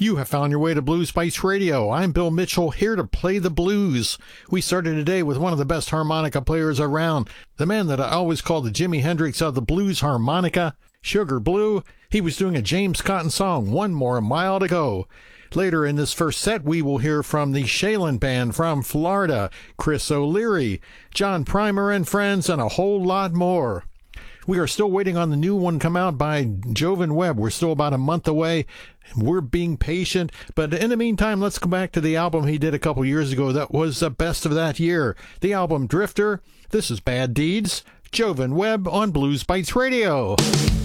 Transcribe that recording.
You have found your way to Blues Spice Radio. I'm Bill Mitchell, here to play the blues. We started today with one of the best harmonica players around, the man that I always call the Jimi Hendrix of the blues harmonica, Sugar Blue. He was doing a James Cotton song, One More Mile to Go. Later in this first set, we will hear from the Shaylin Band from Florida, Chris O'Leary, John Primer and Friends, and a whole lot more. We are still waiting on the new one come out by Jovan Webb. We're still about a month away. We're being patient. But in the meantime, let's go back to the album he did a couple years ago that was the best of that year. The album Drifter. This is Bad Deeds. Jovan Webb on Blues Bites Radio.